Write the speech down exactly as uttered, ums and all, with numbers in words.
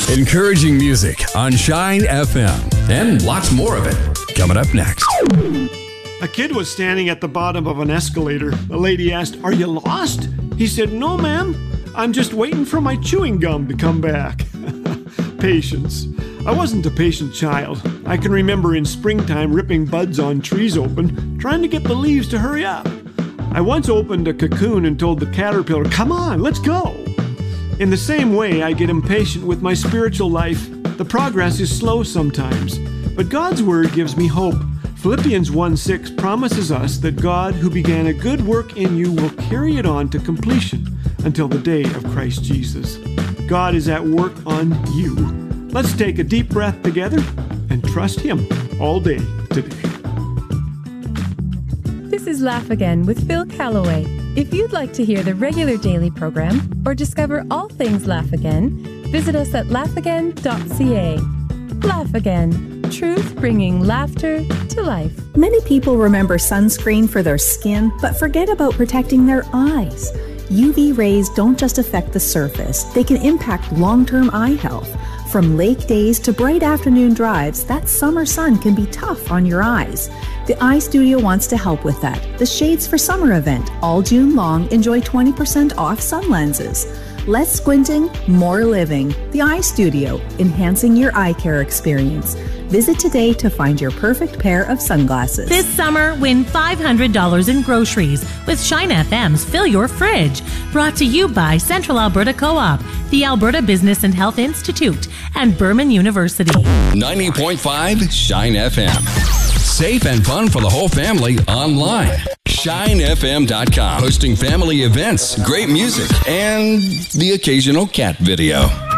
Encouraging music on Shine F M. And lots more of it coming up next. A kid was standing at the bottom of an escalator. A lady asked, "Are you lost?" He said, "No, ma'am. I'm just waiting for my chewing gum to come back." Patience. I wasn't a patient child. I can remember in springtime ripping buds on trees open, trying to get the leaves to hurry up. I once opened a cocoon and told the caterpillar, "Come on, let's go." In the same way, I get impatient with my spiritual life. The progress is slow sometimes, but God's word gives me hope. Philippians one six promises us that God, who began a good work in you, will carry it on to completion until the day of Christ Jesus. God is at work on you. Let's take a deep breath together and trust Him all day today. This is Laugh Again with Phil Callaway. If you'd like to hear the regular daily program or discover all things Laugh Again, visit us at laugh again dot c a. Laugh Again. Truth bringing laughter to life. Many people remember sunscreen for their skin, but forget about protecting their eyes. U V rays don't just affect the surface, they can impact long-term eye health. From lake days to bright afternoon drives, that summer sun can be tough on your eyes. The Eye Studio wants to help with that. The Shades for Summer event, all June long, enjoy twenty percent off sun lenses. Less squinting, more living. The Eye Studio, enhancing your eye care experience. Visit today to find your perfect pair of sunglasses. This summer, win five hundred dollars in groceries with Shine F M's Fill Your Fridge. Brought to you by Central Alberta Co-op, the Alberta Business and Health Institute, and Berman University. ninety point five Shine F M. Safe and fun for the whole family online. shine f m dot com. Hosting family events, great music, and the occasional cat video.